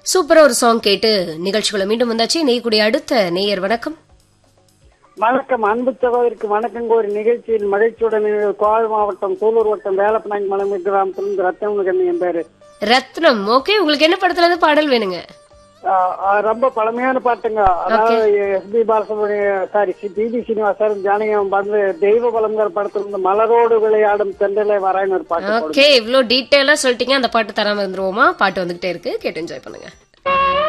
சூப்பரா ஒரு சாங் கேட்டு நிகழ்ச்சிக்குள்ள மீண்டும் வந்தாச்சு. நெய்யக்கூடிய அடுத்த நேயர் வணக்கம். வணக்கம். அன்பு சகோதரிக்கு வணக்கம் கோரி நிகழ்ச்சியில் மகிழ்ச்சியுடன் கோவை மாவட்டம் சூலூர் வட்டம் வேலப்பநாயகி மலை கிராமத்திலிருந்து ரத்னம் என் பேரு. ரத்னம். ஓகே, உங்களுக்கு என்ன படத்துல இருந்து பாடல் வேணுங்க? ரொம்ப பழமையான பாட்டுங்க. அதாவது எஸ்பி பாலசுப்ரமணியம் பிபி சீனிவாசன் ஜானகம் வந்து தெய்வ பலம்ங்கிற படத்துல இருந்து மலரோடு விளையாடும் தென்றலே வரான்னு ஒரு பாட்டு. ஓகே, இவ்வளவு டீட்டெயிலா சொல்லிட்டீங்க. அந்த பாட்டு தராம இருந்துருவோமா? பாட்டு வந்துகிட்டே இருக்கு, கேட்டு என்ஜாய் பண்ணுங்க.